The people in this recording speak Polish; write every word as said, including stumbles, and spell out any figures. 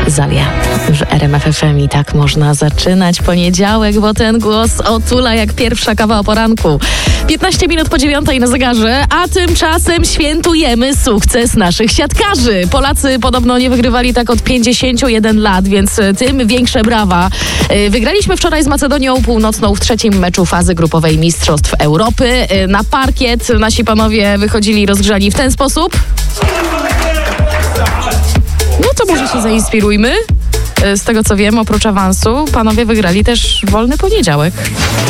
Zalia. W R M F F M i tak można zaczynać poniedziałek, bo ten głos otula jak pierwsza kawa o poranku. piętnaście minut po dziewiątej na zegarze, a tymczasem świętujemy sukces naszych siatkarzy. Polacy podobno nie wygrywali tak od pięćdziesięciu jeden lat, więc tym większe brawa. Wygraliśmy wczoraj z Macedonią Północną w trzecim meczu fazy grupowej Mistrzostw Europy. Na parkiet nasi panowie wychodzili rozgrzani w ten sposób. No to może się zainspirujmy. Z tego co wiem, oprócz awansu, panowie wygrali też wolny poniedziałek.